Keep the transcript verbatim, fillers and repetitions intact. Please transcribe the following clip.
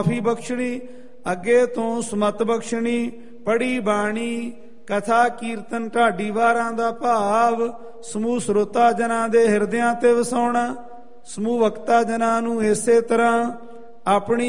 ਮਾਫੀ ਬਖਸ਼ਣੀ, ਅੱਗੇ ਤੋਂ ਸਮਤ ਬਖਸ਼ਣੀ। ਪੜ੍ਹੀ ਬਾਣੀ ਕਥਾ ਕੀਰਤਨ ਢਾਡੀ ਵਾਰਾਂ ਦਾ ਭਾਵ ਸਮੂਹ ਸਰੋਤਾ ਜਨਾਂ ਦੇ ਹਿਰਦਿਆਂ ਤੇ ਵਸਾਉਣਾ। ਸਮੂਹ ਵਕਤਾ ਜਨਾਂ ਨੂੰ ਇਸੇ ਤਰ੍ਹਾਂ ਆਪਣੀ